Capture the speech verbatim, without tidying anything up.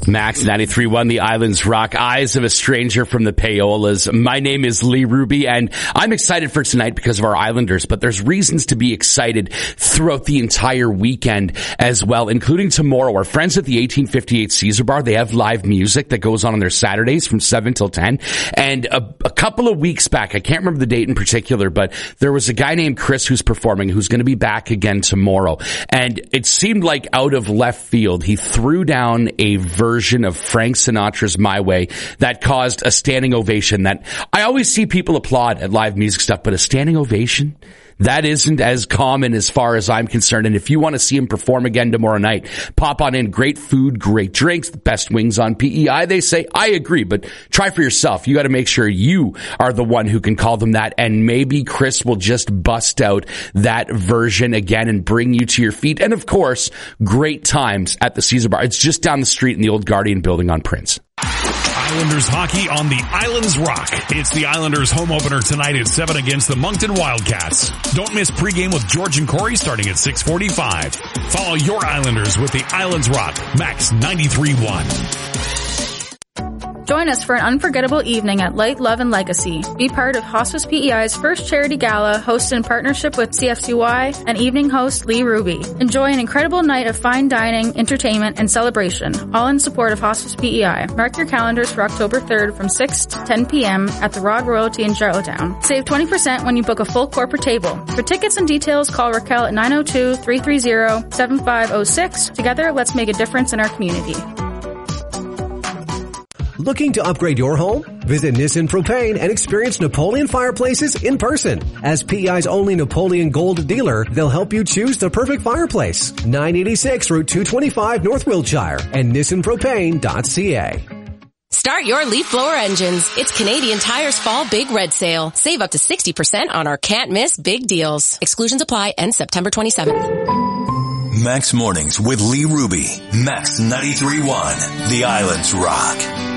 Max ninety-three point one, The Islands Rock, Eyes of a Stranger from the Payolas. My name is Lee Ruby, and I'm excited for tonight because of our Islanders, but there's reasons to be excited throughout the entire weekend as well, including tomorrow. Our friends at the eighteen fifty-eight Caesar Bar, they have live music that goes on on their Saturdays from seven till ten. And a, a couple of weeks back, I can't remember the date in particular, but there was a guy named Chris who's performing, who's going to be back again tomorrow. And it seemed like out of left field, he threw down a version of Frank Sinatra's My Way that caused a standing ovation. That I always see people applaud at live music stuff, but a standing ovation? That isn't as common as far as I'm concerned. And if you want to see him perform again tomorrow night, pop on in. Great food, great drinks, the best wings on P E I, they say. I agree, but try for yourself. You got to make sure you are the one who can call them that. And maybe Chris will just bust out that version again and bring you to your feet. And of course, great times at the Caesar Bar. It's just down the street in the old Guardian building on Prince. Islanders hockey on the Islands Rock. It's the Islanders home opener tonight at seven against the Moncton Wildcats. Don't miss pregame with George and Corey starting at six forty-five. Follow your Islanders with the Islands Rock. Max ninety-three point one. Join us for an unforgettable evening at Light, Love, and Legacy. Be part of Hospice P E I's first charity gala, hosted in partnership with C F C Y and evening host Lee Ruby. Enjoy an incredible night of fine dining, entertainment, and celebration, all in support of Hospice P E I. Mark your calendars for October third from six to ten p.m. at the Rod Royalty in Charlottetown. Save twenty percent when you book a full corporate table. For tickets and details, call Raquel at nine oh two, three three zero, seven five oh six. Together, let's make a difference in our community. Looking to upgrade your home? Visit Nissan Propane and experience Napoleon fireplaces in person. As P E I's only Napoleon Gold dealer, they'll help you choose the perfect fireplace. nine eighty-six Route two twenty-five North Wiltshire and nissan propane dot c a. Start your leaf blower engines. It's Canadian Tire's Fall Big Red Sale. Save up to sixty percent on our can't miss big deals. Exclusions apply. End September twenty-seventh. Max Mornings with Lee Ruby. Max ninety-three point one. The Islands Rock.